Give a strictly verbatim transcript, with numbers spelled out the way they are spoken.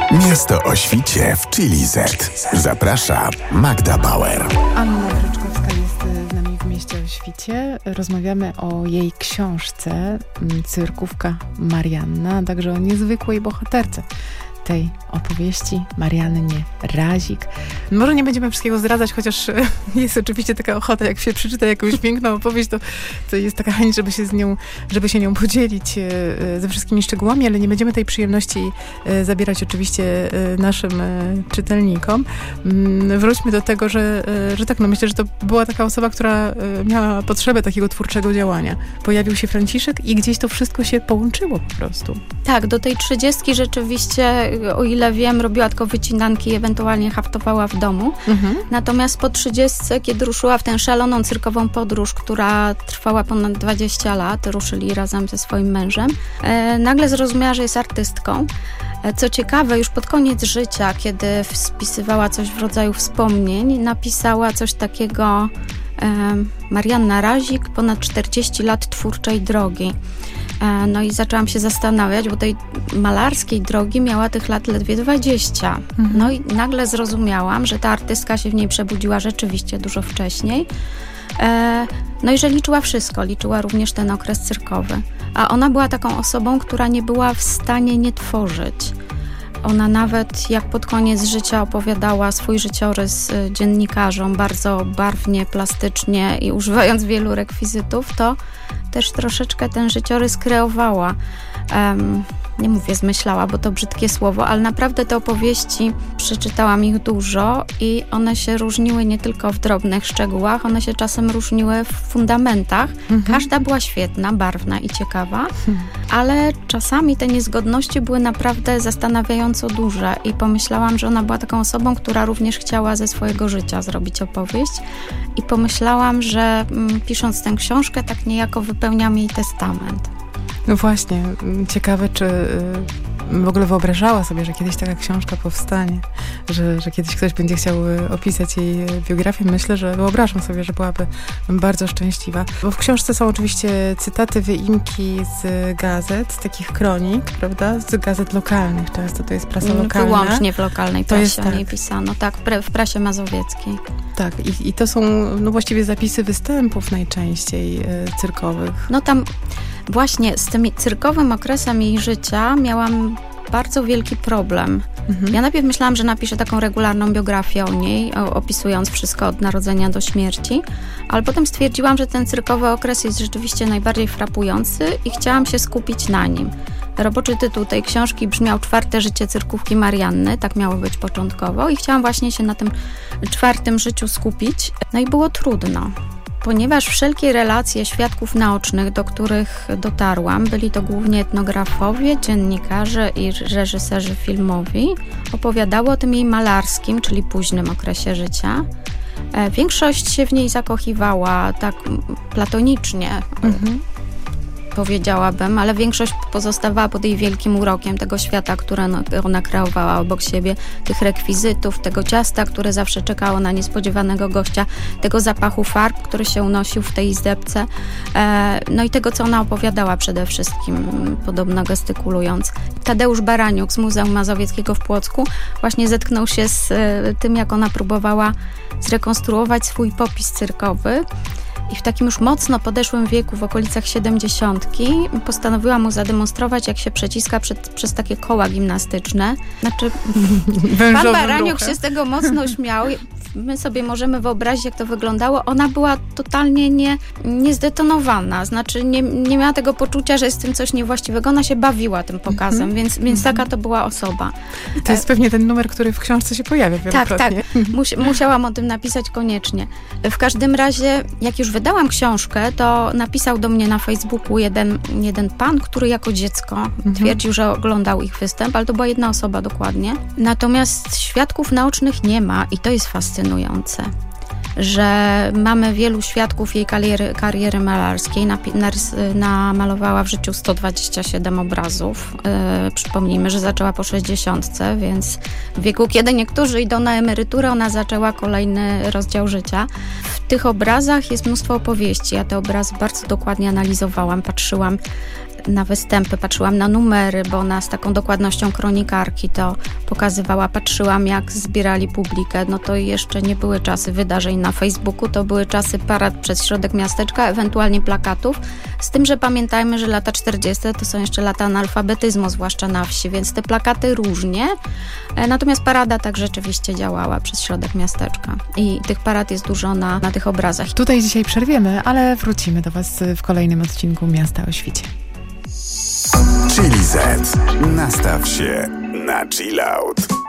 Miasto o świcie w Chili Z. Zaprasza Magda Bauer. Anna Bryczkowska jest z nami w Mieście o świcie. Rozmawiamy o jej książce Cyrkówka Marianna, a także o niezwykłej bohaterce tej opowieści, Mariannie Razik. Może nie będziemy wszystkiego zdradzać, chociaż jest oczywiście taka ochota, jak się przeczyta jakąś piękną opowieść, to, to jest taka chęć, żeby się z nią, żeby się nią podzielić ze wszystkimi szczegółami, ale nie będziemy tej przyjemności zabierać oczywiście naszym czytelnikom. Wróćmy do tego, że, że tak, no myślę, że to była taka osoba, która miała potrzebę takiego twórczego działania. Pojawił się Franciszek i gdzieś to wszystko się połączyło po prostu. Tak, do tej trzydziestki rzeczywiście, o ile wiem, robiła tylko wycinanki i ewentualnie haftowała w domu. Mhm. Natomiast po trzydziestce, kiedy ruszyła w tę szaloną cyrkową podróż, która trwała ponad dwadzieścia lat, ruszyli razem ze swoim mężem, e, nagle zrozumiała, że jest artystką. E, co ciekawe, już pod koniec życia, kiedy spisywała coś w rodzaju wspomnień, napisała coś takiego: e, Marianna Razik, ponad czterdzieści lat twórczej drogi. No i zaczęłam się zastanawiać, bo tej malarskiej drogi miała tych lat ledwie dwadzieścia. Mhm. No i nagle zrozumiałam, że ta artystka się w niej przebudziła rzeczywiście dużo wcześniej. No i że liczyła wszystko, liczyła również ten okres cyrkowy. A ona była taką osobą, która nie była w stanie nie tworzyć. Ona nawet jak pod koniec życia opowiadała swój życiorys dziennikarzom bardzo barwnie, plastycznie i używając wielu rekwizytów, to też troszeczkę ten życiorys kreowała. Um, nie mówię zmyślała, bo to brzydkie słowo, ale naprawdę te opowieści, przeczytałam ich dużo i one się różniły nie tylko w drobnych szczegółach, one się czasem różniły w fundamentach. Mhm. Każda była świetna, barwna i ciekawa, mhm. ale czasami te niezgodności były naprawdę zastanawiająco duże i pomyślałam, że ona była taką osobą, która również chciała ze swojego życia zrobić opowieść i pomyślałam, że mm, pisząc tę książkę, tak niejako wypełniam jej testament. No właśnie, ciekawe, czy w ogóle wyobrażała sobie, że kiedyś taka książka powstanie, że, że kiedyś ktoś będzie chciał opisać jej biografię. Myślę, że wyobrażam sobie, że byłaby bardzo szczęśliwa. Bo w książce są oczywiście cytaty, wyimki z gazet, z takich kronik, prawda? Z gazet lokalnych często, to jest prasa lokalna. Wyłącznie w lokalnej prasie jest, o tak. niej pisano, tak, w prasie mazowieckiej. Tak, i, i to są no właściwie zapisy występów najczęściej y, cyrkowych. No tam właśnie z tym cyrkowym okresem jej życia miałam bardzo wielki problem. Mhm. Ja najpierw myślałam, że napiszę taką regularną biografię o niej, opisując wszystko od narodzenia do śmierci, ale potem stwierdziłam, że ten cyrkowy okres jest rzeczywiście najbardziej frapujący i chciałam się skupić na nim. Roboczy tytuł tej książki brzmiał Czwarte życie cyrkówki Marianny, tak miało być początkowo i chciałam właśnie się na tym czwartym życiu skupić. No i było trudno. Ponieważ wszelkie relacje świadków naocznych, do których dotarłam, byli to głównie etnografowie, dziennikarze i reżyserzy filmowi, opowiadały o tym jej malarskim, czyli późnym okresie życia. Większość się w niej zakochiwała tak platonicznie, mhm. powiedziałabym, ale większość pozostawała pod jej wielkim urokiem tego świata, który ona kreowała obok siebie, tych rekwizytów, tego ciasta, które zawsze czekało na niespodziewanego gościa, tego zapachu farb, który się unosił w tej izdebce, no i tego, co ona opowiadała przede wszystkim, podobno gestykulując. Tadeusz Baraniuk z Muzeum Mazowieckiego w Płocku właśnie zetknął się z tym, jak ona próbowała zrekonstruować swój popis cyrkowy. I w takim już mocno podeszłym wieku, w okolicach siedemdziesiątki, postanowiła mu zademonstrować, jak się przeciska przed, przez takie koła gimnastyczne. Znaczy, pan Baraniuk się z tego mocno śmiał. My sobie możemy wyobrazić, jak to wyglądało. Ona była totalnie nie, niezdetonowana. Znaczy, nie, nie miała tego poczucia, że jest w tym coś niewłaściwego. Ona się bawiła tym pokazem, mm-hmm. więc, więc taka to była osoba. I to jest pewnie ten numer, który w książce się pojawia wielokrotnie. Tak, tak. Mus, musiałam o tym napisać koniecznie. W każdym razie, jak już wydałam książkę, to napisał do mnie na Facebooku jeden, jeden pan, który jako dziecko mm-hmm. twierdził, że oglądał ich występ, ale to była jedna osoba dokładnie. Natomiast świadków naocznych nie ma i to jest fascynujące. Że mamy wielu świadków jej kariery, kariery malarskiej. Namalowała w życiu sto dwadzieścia siedem obrazów. Yy, przypomnijmy, że zaczęła po sześćdziesiątce, więc w wieku, kiedy niektórzy idą na emeryturę, ona zaczęła kolejny rozdział życia. W tych obrazach jest mnóstwo opowieści. Ja te obrazy bardzo dokładnie analizowałam, patrzyłam na występy, patrzyłam na numery, bo ona z taką dokładnością kronikarki to pokazywała. Patrzyłam, jak zbierali publikę. No to jeszcze nie były czasy wydarzeń na Facebooku, to były czasy parad przez środek miasteczka, ewentualnie plakatów. Z tym, że pamiętajmy, że lata czterdzieste to są jeszcze lata analfabetyzmu, zwłaszcza na wsi, więc te plakaty różnie. Natomiast parada tak rzeczywiście działała przez środek miasteczka. I tych parad jest dużo na, na tych obrazach. Tutaj dzisiaj przerwiemy, ale wrócimy do Was w kolejnym odcinku Miasta o Świcie. Chili Z. Nastaw się na chill out.